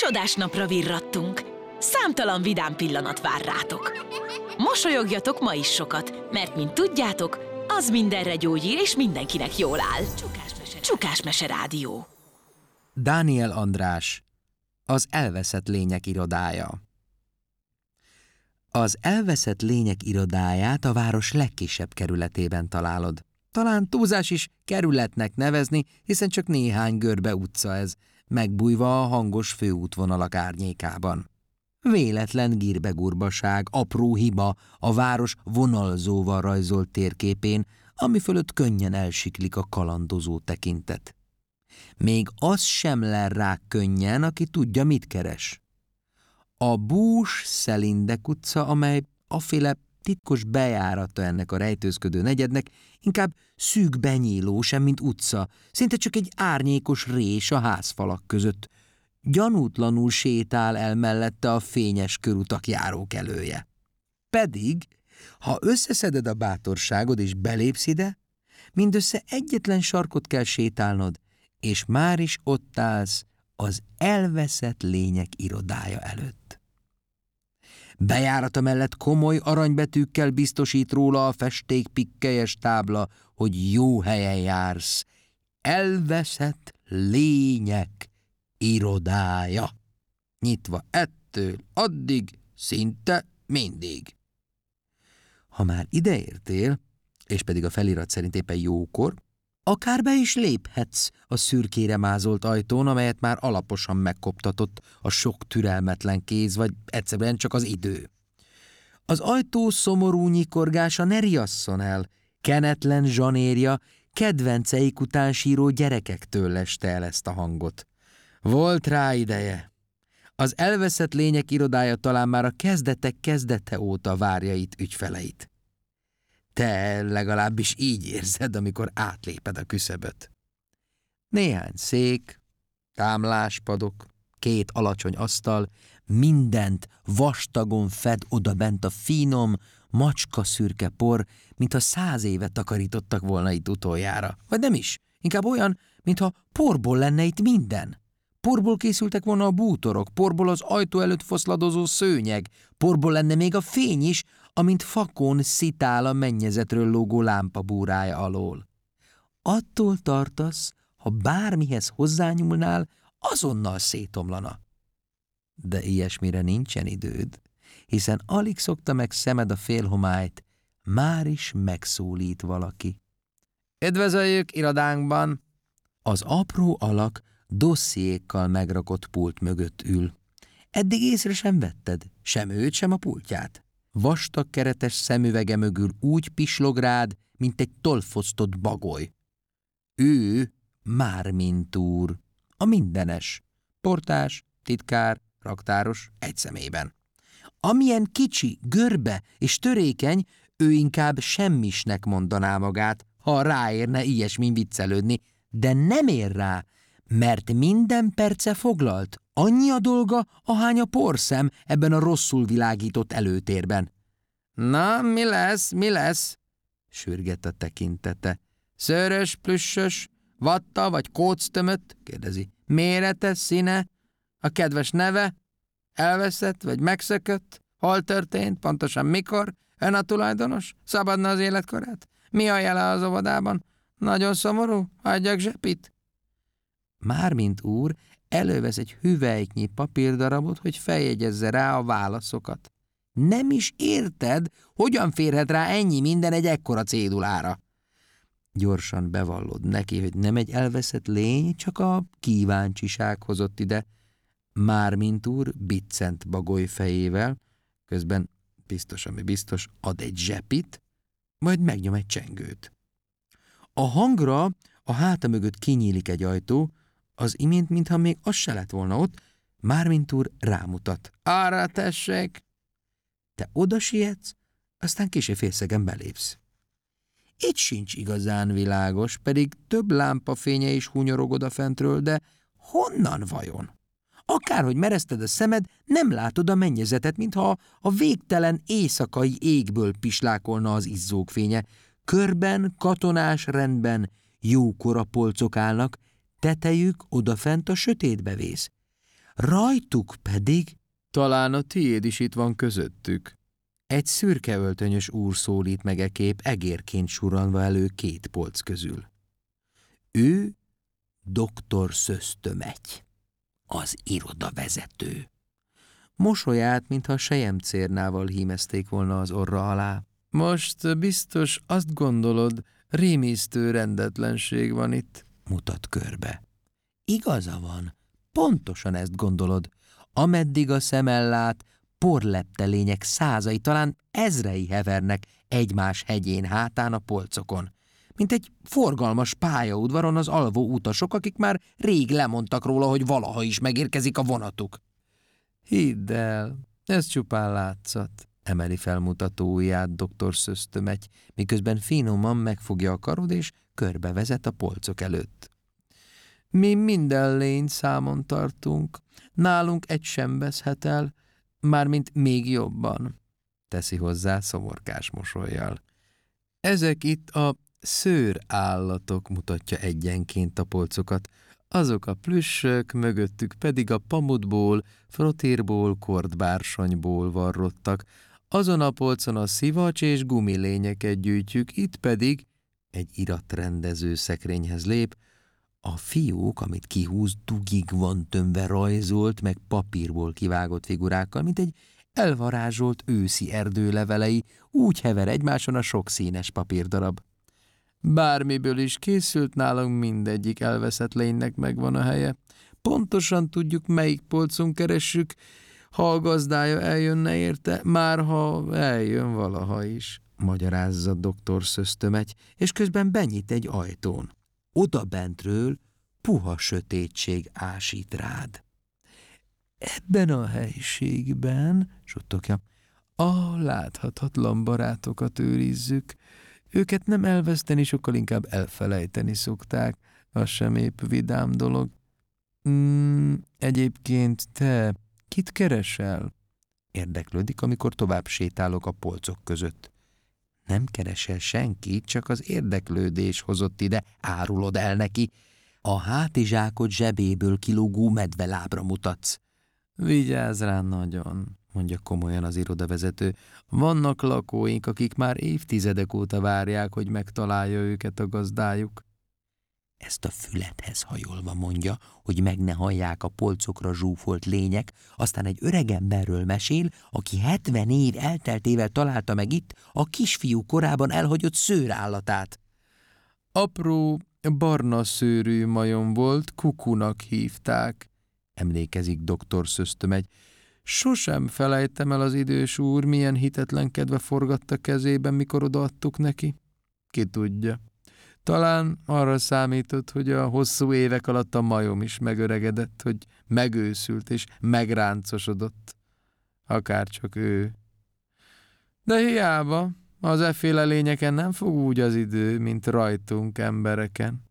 Csodás napra virrattunk. Számtalan vidám pillanat vár rátok. Mosolyogjatok ma is sokat, mert mint tudjátok, az mindenre gyógyír és mindenkinek jól áll. Csukás Mese Rádió. Dániel András, az elveszett lények irodája. Az elveszett lények irodáját a város legkisebb kerületében találod. Talán túlzás is kerületnek nevezni, hiszen csak néhány görbe utca ez, megbújva a hangos főútvonalak árnyékában. Véletlen gírbegurbaság, apró hiba a város vonalzóval rajzolt térképén, ami fölött könnyen elsiklik a kalandozó tekintet. Még az sem ler rá könnyen, aki tudja, mit keres. A Bús-Szelindek utca, amely aféle titkos bejárata ennek a rejtőzködő negyednek, inkább szűk benyíló, semmint utca, szinte csak egy árnyékos rés a házfalak között. Gyanútlanul sétál el mellette a fényes körutak járókelője. Pedig, ha összeszeded a bátorságod és belépsz ide, mindössze egyetlen sarkot kell sétálnod, és már is ott állsz az elveszett lények irodája előtt. Bejárata mellett komoly aranybetűkkel biztosít róla a festékpikkelyes tábla, hogy jó helyen jársz. Elveszett lények irodája. Nyitva ettől addig, szinte mindig. Ha már ideértél, és pedig a felirat szerint éppen jókor, akár be is léphetsz a szürkére mázolt ajtón, amelyet már alaposan megkoptatott a sok türelmetlen kéz, vagy egyszerűen csak az idő. Az ajtó szomorú nyikorgása ne riasszon el, kenetlen zsanérja kedvenceik után síró gyerekektől leste el ezt a hangot. Volt rá ideje. Az elveszett lények irodája talán már a kezdetek kezdete óta várja itt ügyfeleit. Te legalábbis így érzed, amikor átléped a küszöböt. Néhány szék, támláspadok, 2 alacsony asztal, mindent vastagon fed odabent a finom, macskaszürke por, mintha 100 éve takarítottak volna itt utoljára. Vagy nem is, inkább olyan, mintha porból lenne itt minden. Porból készültek volna a bútorok, porból az ajtó előtt foszladozó szőnyeg, porból lenne még a fény is, amint fakón szitál a mennyezetről lógó lámpabúrája alól. Attól tartasz, ha bármihez hozzányúlnál, azonnal szétomlana. De ilyesmire nincsen időd, hiszen alig szokta meg szemed a félhomályt, már is megszólít valaki. Üdvözöljük irodánkban! Az apró alak dossziékkal megrakott pult mögött ül. Eddig észre sem vetted, sem őt, sem a pultját. Vastag keretes szemüvege mögül úgy pislog rád, mint egy tolfosztott bagoly. Ő Mármint úr, a mindenes, portás, titkár, raktáros egy szemében. Amilyen kicsi, görbe és törékeny, ő inkább semmisnek mondaná magát, ha ráérne ilyesmin viccelődni, de nem ér rá, mert minden perce foglalt. Annyi a dolga, ahány a porszem ebben a rosszul világított előtérben. Na, mi lesz? Sürget a tekintete. Szőrös, plüssös, vatta vagy kóctömött? Kérdezi. Mérete, színe? A kedves neve? Elveszett vagy megszökött? Hol történt? Pontosan mikor? Ön a tulajdonos? Szabadna az életkorát? Mi a jele az óvodában? Nagyon szomorú? Adjak zsepit? Mármint úr elővesz egy hüvelyknyi papírdarabot, hogy feljegyezze rá a válaszokat. Nem is érted, hogyan férhet rá ennyi minden egy ekkora cédulára. Gyorsan bevallod neki, hogy nem egy elveszett lény, csak a kíváncsiság hozott ide. Mármint úr biccent bagoly fejével, közben biztos, ami biztos, ad egy zsepit, majd megnyom egy csengőt. A hangra a háta mögött kinyílik egy ajtó, az imént, mintha még az se lett volna ott, Mármint úr rámutat. Arra tessék! Te oda sietsz, aztán kissé félszegen belépsz. Itt sincs igazán világos, pedig több lámpafénye is hunyorog odafentről, de honnan vajon? Akárhogy mereszted a szemed, nem látod a mennyezetet, mintha a végtelen éjszakai égből pislákolna az izzók fénye. Körben, katonás rendben jókora polcok állnak, tetejük odafent a sötétbe vész. rajtuk pedig Talán a tiéd is itt van közöttük. egy szürke öltönyös úr szólít meg ekép, egérként surranva elő két polc közül. Ő dr. Szösztömegy, az irodavezető. Mosolyát, mintha selyemcérnával hímezték volna az orra alá. Most biztos azt gondolod, rémisztő rendetlenség van itt. Mutat körbe. Igaza van, pontosan ezt gondolod. Ameddig a szemmel lát, porlepte lények százai, talán ezrei hevernek egymás hegyén hátán a polcokon. Mint egy forgalmas pályaudvaron az alvó utasok, akik már rég lemondtak róla, hogy valaha is megérkezik a vonatuk. Hidd el, ez csupán látszat. Emeli felmutató ujját dr. Szösztömegy, miközben finoman megfogja a karod és körbevezet a polcok előtt. Mi minden lényt számon tartunk, nálunk egy sem veszhet el, mármint még jobban, teszi hozzá szomorkás mosollyal. Ezek itt a szőrállatok, mutatja egyenként a polcokat, azok a plüssök, mögöttük pedig a pamutból, frotírból, kordbársonyból varrottak, azon a polcon a szivacs és gumilényeket gyűjtjük, itt pedig egy iratrendező szekrényhez lép, a fiók, amit kihúz, dugig van tömve rajzolt, meg papírból kivágott figurákkal, mint egy elvarázsolt őszi erdő levelei, úgy hever egymáson a sok színes papírdarab. Bármiből is készült, nálunk mindegyik elveszett lénynek megvan a helye. Pontosan tudjuk, melyik polcon keressük, ha a gazdája eljönne érte, már ha eljön valaha is, magyarázza dr. Szösztömegy, és közben benyit egy ajtón. Oda bentről puha sötétség ásít rád. Ebben a helyiségben, suttogja, a láthatatlan barátokat őrizzük. Őket nem elveszteni, sokkal inkább elfelejteni szokták. Az sem épp vidám dolog. Egyébként te kit keresel? Érdeklődik, amikor tovább sétálok a polcok között. Nem keresel senkit, csak az érdeklődés hozott ide, árulod el neki. A hátizsákod zsebéből kilógó medvelábra mutatsz. Vigyázz rá nagyon, mondja komolyan az irodavezető. Vannak lakóink, akik már évtizedek óta várják, hogy megtalálja őket a gazdájuk. Ezt a fülethez hajolva mondja, hogy meg ne hallják a polcokra zsúfolt lények, aztán egy öregemberről mesél, aki 70 év elteltével találta meg itt a kisfiú korában elhagyott szőrállatát. Apró, barna szőrű majom volt, Kukunak hívták, emlékezik dr. Szösztömegy. Sosem felejtem el az idős úr, milyen hitetlenkedve forgatta kezében, mikor odaadtuk neki. Ki tudja. Talán arra számított, hogy a hosszú évek alatt a majom is megöregedett, hogy megőszült és megráncosodott. Akárcsak ő. De hiába, az efféle lényeken nem fog úgy az idő, mint rajtunk embereken.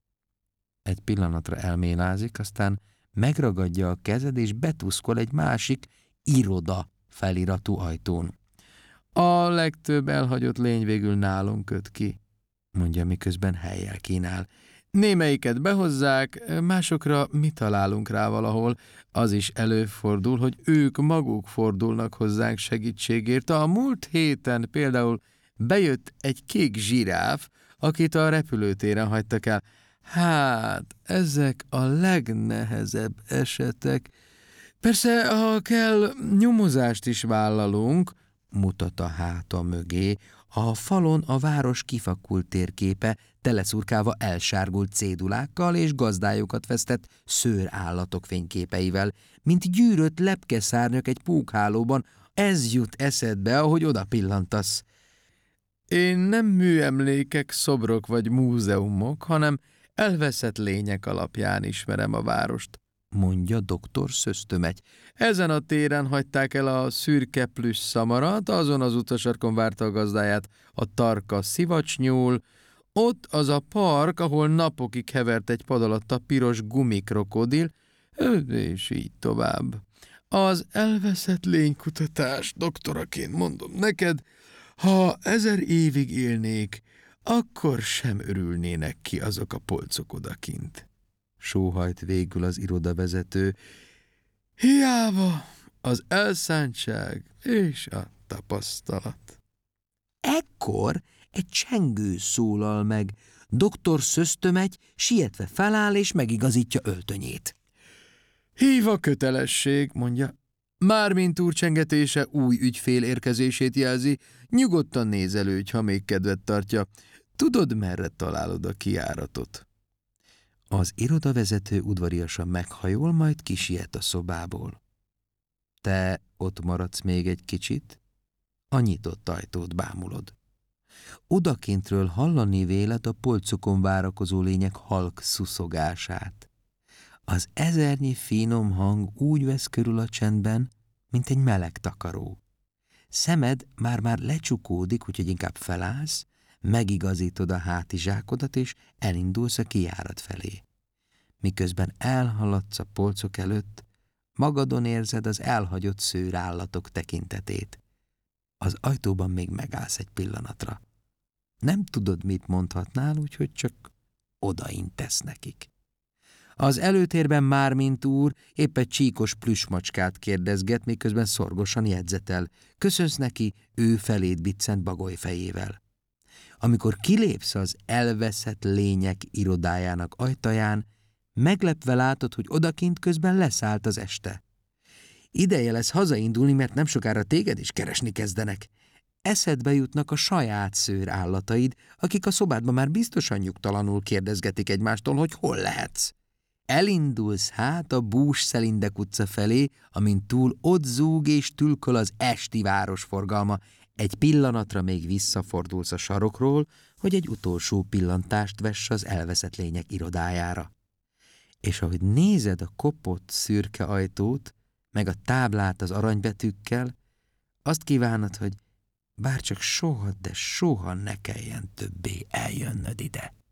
Egy pillanatra elmélázik, aztán megragadja a kezed és betuszkol egy másik iroda feliratú ajtón. A legtöbb elhagyott lény végül nálunk köt ki, mondja, miközben hellyel kínál. Némelyiket behozzák, másokra mi találunk rá valahol. Az is előfordul, hogy ők maguk fordulnak hozzánk segítségért. A múlt héten például bejött egy kék zsiráf, akit a repülőtéren hagytak el. Hát, ezek a legnehezebb esetek. Persze, ha kell, nyomozást is vállalunk, mutat a háta mögé. A falon a város kifakult térképe, teleszurkálva elsárgult cédulákkal és gazdájukat vesztett szőrállatok fényképeivel, mint gyűrött lepkeszárnyak egy pókhálóban. Ez jut eszedbe, ahogy oda pillantasz. Én nem műemlékek, szobrok vagy múzeumok, hanem elveszett lények alapján ismerem a várost, mondja dr. Szösztömegy. Ezen a téren hagyták el a szürke plüss szamarat, azon az utasarkon várta a gazdáját a tarka szivacsnyúl, ott az a park, ahol napokig hevert egy pad alatt a piros gumikrokodil, és így tovább. Az elveszett lénykutatás, doktoraként mondom neked, ha 1000 évig élnék, akkor sem örülnének ki azok a polcok odakint. Sóhajt végül az irodavezető, Hiába az elszántság és a tapasztalat. Ekkor egy csengő szólal meg. Dr. Szösztömegy sietve feláll és megigazítja öltönyét. Hív a kötelesség, mondja. Mármint úr csengetése új ügyfél érkezését jelzi, nyugodtan nézelődj, ha még kedvet tartja. Tudod, merre találod a kijáratot? Az irodavezető udvariasan meghajol, majd kisiet a szobából. Te ott maradsz még egy kicsit? A nyitott ajtót bámulod. Odakintről hallani véled a polcokon várakozó lények halk szuszogását. Az ezernyi finom hang úgy vesz körül a csendben, mint egy meleg takaró. Szemed már lecsukódik, úgyhogy inkább felállsz, megigazítod a hátizsákodat, és elindulsz a kijárat felé. Miközben elhaladsz a polcok előtt, magadon érzed az elhagyott szőrállatok tekintetét. Az ajtóban még megállsz egy pillanatra. Nem tudod, mit mondhatnál, úgyhogy csak odaintesz nekik. Az előtérben Mármint úr épp egy csíkos plüssmacskát kérdezget, miközben szorgosan jegyzetel. Köszönsz neki, ő feléd biccent bagolyfejével. Amikor kilépsz az elveszett lények irodájának ajtaján, meglepve látod, hogy odakint közben leszállt az este. Ideje lesz hazaindulni, mert nem sokára téged is keresni kezdenek. Eszedbe jutnak a saját szőrállataid, akik a szobádban már biztosan nyugtalanul kérdezgetik egymástól, hogy hol lehetsz. Elindulsz hát a Bús-Szelindek utca felé, amin túl ott zúg és tülköl az esti városforgalma. Egy pillanatra még visszafordulsz a sarokról, hogy egy utolsó pillantást vess az elveszett lények irodájára. És ahogy nézed a kopott szürke ajtót, meg a táblát az aranybetűkkel, azt kívánod, hogy bárcsak soha, de soha ne kelljen többé eljönnöd ide.